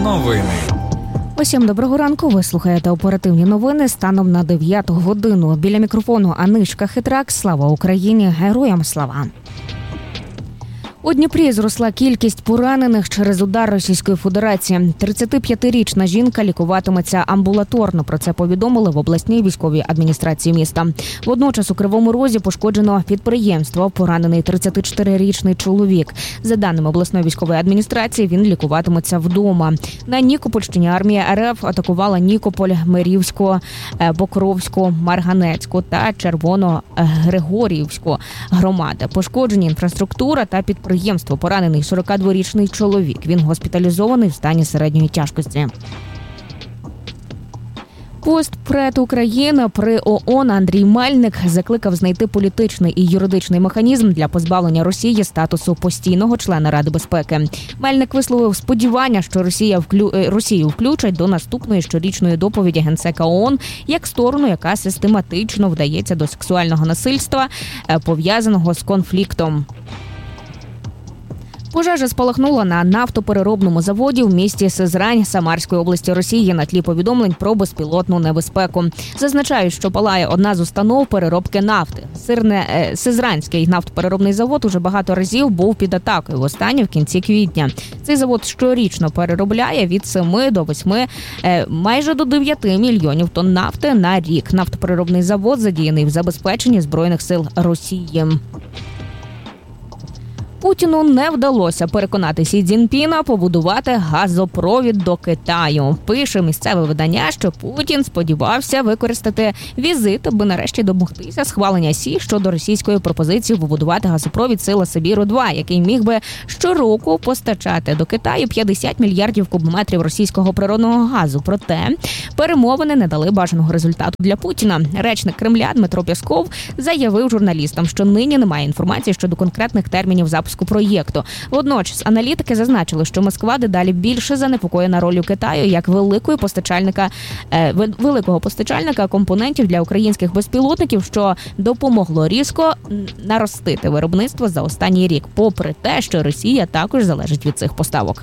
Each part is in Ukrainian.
Новини. Усім доброго ранку. Ви слухаєте оперативні новини станом на 9 годину. Біля мікрофону Анишка Хитрак. Слава Україні! Героям слава! У Дніпрі зросла кількість поранених через удар Російської Федерації. 35-річна жінка лікуватиметься амбулаторно. Про це повідомили в обласній військовій адміністрації міста. Водночас у Кривому Розі пошкоджено підприємство. Поранений 34-річний чоловік. За даними обласної військової адміністрації, він лікуватиметься вдома. На Нікопольщині армія РФ атакувала Нікополь, Мирівську, Покровську, Марганецьку та Червоно-Григорівську громади. Пошкоджені інфраструктура та підприємство. Поранений 42-річний чоловік. Він госпіталізований в стані середньої тяжкості. Постпред України при ООН Андрій Мельник закликав знайти політичний і юридичний механізм для позбавлення Росії статусу постійного члена Ради безпеки. Мельник висловив сподівання, що Росію включать до наступної щорічної доповіді Генсека ООН як сторону, яка систематично вдається до сексуального насильства, пов'язаного з конфліктом. Пожежа спалахнула на нафтопереробному заводі в місті Сизрань Самарської області Росії на тлі повідомлень про безпілотну небезпеку. Зазначають, що палає одна з установ переробки нафти. Сизранський нафтопереробний завод уже багато разів був під атакою, востаннє в кінці квітня. Цей завод щорічно переробляє від 7 до 8, майже до 9 мільйонів тонн нафти на рік. Нафтопереробний завод задіяний в забезпеченні Збройних сил Росії. Путіну не вдалося переконати Сі Цзіньпіна побудувати газопровід до Китаю. Пише місцеве видання, що Путін сподівався використати візит, аби нарешті домогтися схвалення Сі щодо російської пропозиції побудувати газопровід Сила Сибіру-2, який міг би щороку постачати до Китаю 50 мільярдів кубометрів російського природного газу. Проте перемовини не дали бажаного результату для Путіна. Речник Кремля Дмитро Пєсков заявив журналістам, що нині немає інформації щодо конкретних термінів запуску проєкту. Водночас аналітики зазначили, що Москва дедалі більше занепокоєна ролью Китаю як великого постачальника компонентів для українських безпілотників, що допомогло різко наростити виробництво за останній рік, попри те, що Росія також залежить від цих поставок.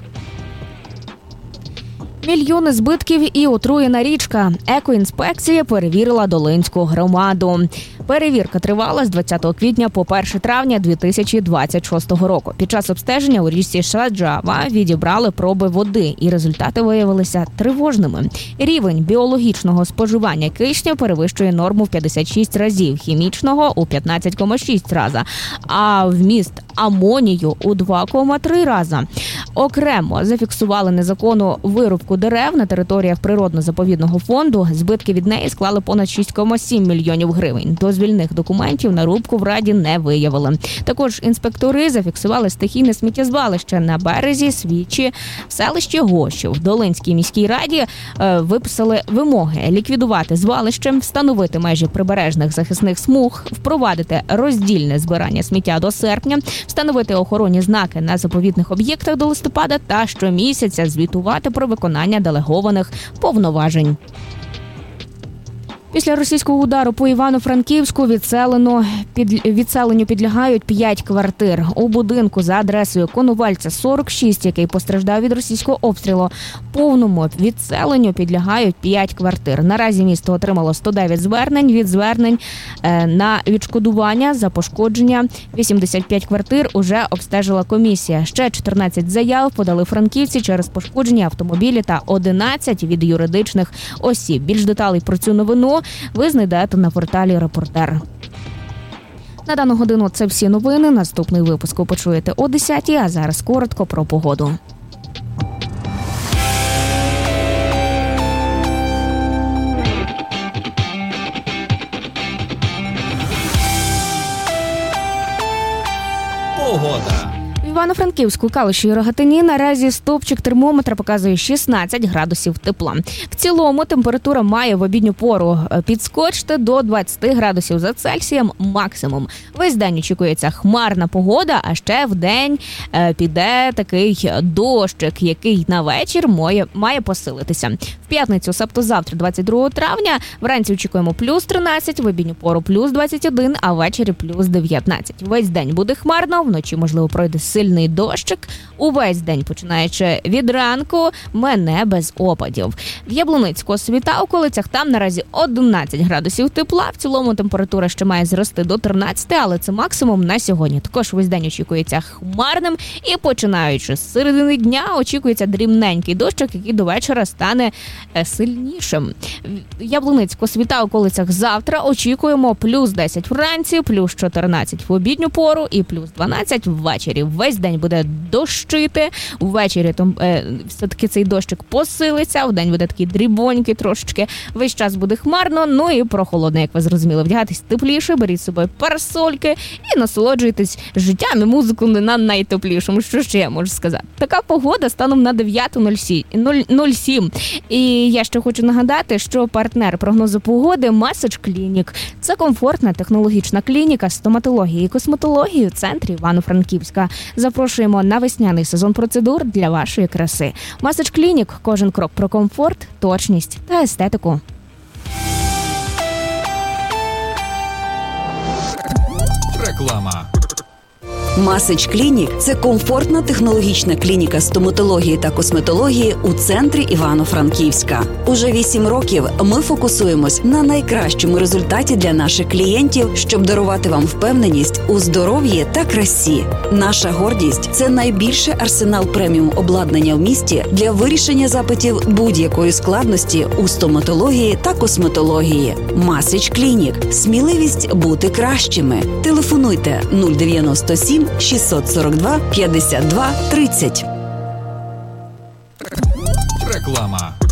Мільйони збитків і отруєна річка. Екоінспекція перевірила Долинську громаду. Перевірка тривала з 20 квітня по 1 травня 2026 року. Під час обстеження у річці Шаджава відібрали проби води, і результати виявилися тривожними. Рівень біологічного споживання кисню перевищує норму в 56 разів, хімічного – у 15,6 рази, а вміст амонію – у 2,3 рази. Окремо зафіксували незаконну вирубку дерев на територіях природно-заповідного фонду. Збитки від неї склали понад 6,7 мільйонів гривень. Дозвільних документів на рубку в Раді не виявили. Також інспектори зафіксували стихійне сміттєзвалище на березі Свічі в селищі Гощів. В Долинській міській раді виписали вимоги ліквідувати звалище, встановити межі прибережних захисних смуг, впровадити роздільне збирання сміття до серпня, встановити охоронні знаки на заповідних об'єктах до листопада та щомісяця звітувати про виконання делегованих повноважень. Після російського удару по Івано-Франківську відселенню підлягають 5 квартир. У будинку за адресою Коновальця, 46, який постраждав від російського обстрілу, повному відселенню підлягають 5 квартир. Наразі місто отримало 109 звернень. Від звернень на відшкодування за пошкодження 85 квартир уже обстежила комісія. Ще 14 заяв подали франківці через пошкодження автомобілі та 11 від юридичних осіб. Більш деталей про цю новину ви знайдете на порталі «Репортер». На дану годину це всі новини. Наступний випуск ви почуєте о 10-й, а зараз коротко про погоду. Погода. В Івано-Франківську, Калуші і Рогатині наразі стовпчик термометра показує 16 градусів тепла. В цілому температура має в обідню пору підскочити до 20 градусів за Цельсієм максимум. Весь день очікується хмарна погода, а ще в день піде такий дощик, який на вечір має посилитися. В п'ятницю, тобто завтра, 22 травня, вранці очікуємо плюс 13, в обідню пору плюс 21, а ввечері плюс 19. Весь день буде хмарно, вночі, можливо, пройде сильний сильний дощик. Увесь день, починаючи від ранку, мене без опадів. В Яблуницьку, Освіта, околицях там наразі 11 градусів тепла. В цілому температура ще має зрости до 13, але це максимум на сьогодні. Також весь день очікується хмарним і починаючи з середини дня очікується дрібненький дощик, який до вечора стане сильнішим. В Яблуницьку, Освіта, околицях завтра очікуємо плюс 10 вранці, плюс 14 в обідню пору і плюс 12 ввечері. Весь день буде дощити, ввечері все-таки цей дощик посилиться, вдень буде такий дрібонький трошечки, весь час буде хмарно, ну і прохолодно, як ви зрозуміли. Вдягайтесь тепліше, беріть з собою парасольки і насолоджуйтесь життям і музикою на найтеплішому. Що ще я можу сказати? Така погода станом на 9:07. І я ще хочу нагадати, що партнер прогнозу погоди Massage Clinic. Це комфортна технологічна клініка стоматології і косметології в центрі Івано-Франківська. Запрошуємо на весняний сезон процедур для вашої краси. Massage Clinic – кожен крок про комфорт, точність та естетику. Реклама. Massage Clinic – це комфортна технологічна клініка стоматології та косметології у центрі Івано-Франківська. Уже 8 років ми фокусуємось на найкращому результаті для наших клієнтів, щоб дарувати вам впевненість у здоров'ї та красі. Наша гордість – це найбільший арсенал преміум обладнання в місті для вирішення запитів будь-якої складності у стоматології та косметології. Massage Clinic – сміливість бути кращими. Телефонуйте 097 642 52 30. Реклама.